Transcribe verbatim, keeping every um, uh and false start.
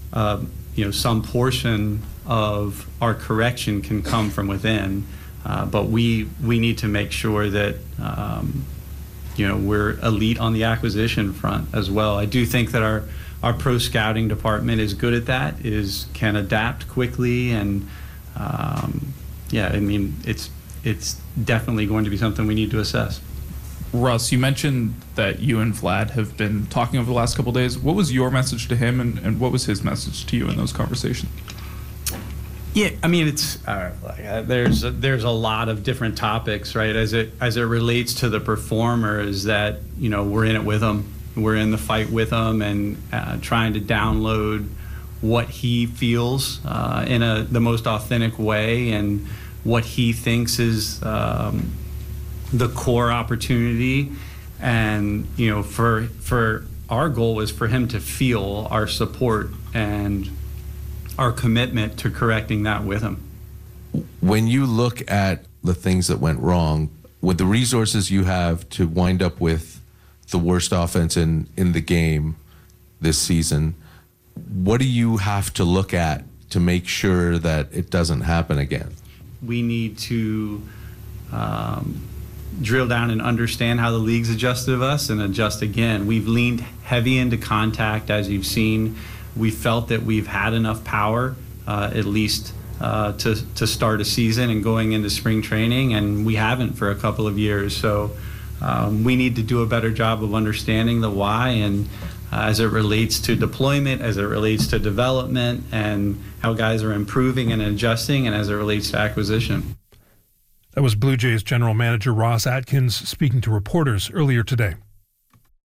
uh, you know, some portion of our correction can come from within, uh, but we we need to make sure that um, you know, we're elite on the acquisition front as well. I do think that our our pro scouting department is good at that, is can adapt quickly, and um, yeah, I mean, it's it's definitely going to be something we need to assess. Russ, you mentioned that you and Vlad have been talking over the last couple of days. What was your message to him, and, and what was his message to you in those conversations? Yeah, I mean, it's uh, like, uh, there's a, there's a lot of different topics, right? As it as it relates to the performer, is that, you know, we're in it with them, we're in the fight with them, and uh, trying to download what he feels uh, in a the most authentic way, and what he thinks is um, the core opportunity. And, you know, for for our goal is for him to feel our support and our commitment to correcting that with him. When you look at the things that went wrong, with the resources you have to wind up with the worst offense in, in the game this season, what do you have to look at to make sure that it doesn't happen again? We need to um, drill down and understand how the league's adjusted to us and adjust again. We've leaned heavy into contact, as you've seen. We felt that we've had enough power, uh, at least uh, to to start a season and going into spring training, and we haven't for a couple of years. So um, we need to do a better job of understanding the why, and uh, as it relates to deployment, as it relates to development, and how guys are improving and adjusting, and as it relates to acquisition. That was Blue Jays General Manager Ross Atkins speaking to reporters earlier today.